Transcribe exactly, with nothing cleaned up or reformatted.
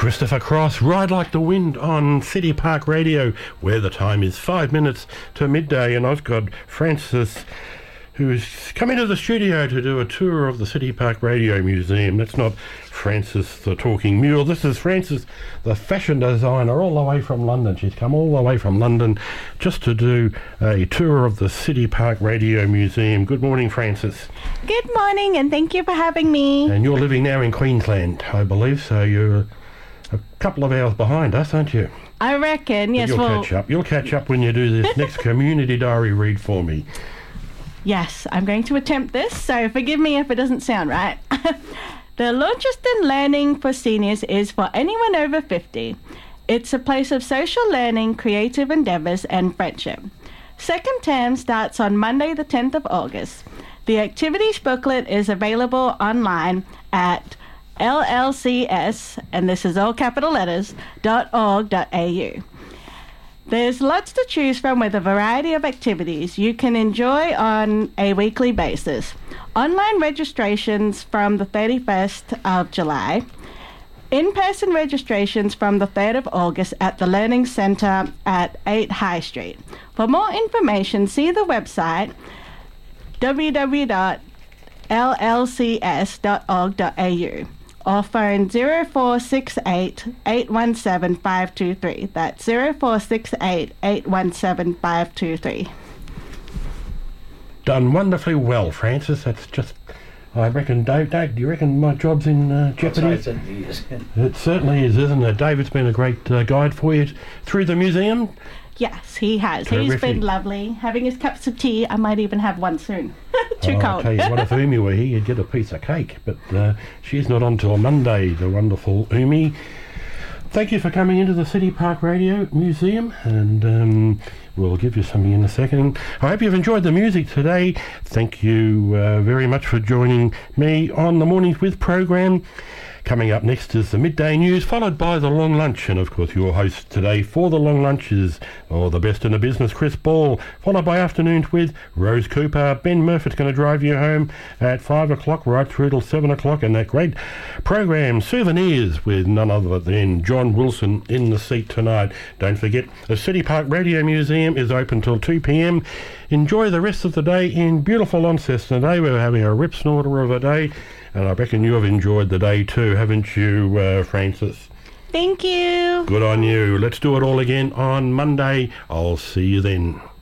Christopher Cross, Ride Like the Wind on City Park Radio, where the time is five minutes to midday, and I've got Francis, who's come into the studio to do a tour of the City Park Radio Museum. That's not Francis the Talking Mule. This is Francis, the fashion designer, all the way from London. She's come all the way from London just to do a tour of the City Park Radio Museum. Good morning, Francis. Good morning, and thank you for having me. And you're living now in Queensland, I believe, so you're a couple of hours behind us, aren't you? I reckon, But yes. You'll well, catch up. You'll catch up when you do this next community diary read for me. Yes, I'm going to attempt this, so forgive me if it doesn't sound right. The Launceston Learning for Seniors is for anyone over fifty. It's a place of social learning, creative endeavours and friendship. Second term starts on Monday the tenth of August. The activities booklet is available online at L L C S, and this is all capital letters, dot org dot A U. There's lots to choose from with a variety of activities you can enjoy on a weekly basis. Online registrations from the thirty-first of July. In-person registrations from the third of August at the Learning Centre at eight High Street. For more information, see the website w w w dot L L C S dot org dot A U. or phone zero four six eight, eight one seven, five two three. That's zero four six eight, eight one seven, five two three. Done wonderfully well, Francis. That's just, I reckon, Dave, Dave, do you reckon my job's in uh, jeopardy? It certainly is. It certainly is, isn't it? David's been a great uh, guide for you through the museum. Yes, he has. Terrific. He's been lovely. Having his cups of tea. I might even have one soon. Too oh, cold. I'll tell you what, if Umi were here, you'd get a piece of cake. But uh, she's not on till Monday, the wonderful Umi. Thank you for coming into the City Park Radio Museum, and um, we'll give you something in a second. I hope you've enjoyed the music today. Thank you uh, very much for joining me on the Mornings With program. Coming up next is the midday news, followed by the long lunch, and of course your host today for the long lunch is oh, the best in the business, Chris Ball, followed by afternoons with Rose Cooper. Ben Murphy's going to drive you home at five o'clock right through till seven o'clock, and that great program Souvenirs with none other than John Wilson in the seat tonight. Don't forget, the City Park Radio Museum is open till two p m. Enjoy the rest of the day in beautiful Launceston today. We're having a rip snorter of a day, and I reckon you have enjoyed the day too, haven't you, uh, Francis? Thank you. Good on you. Let's do it all again on Monday. I'll see you then.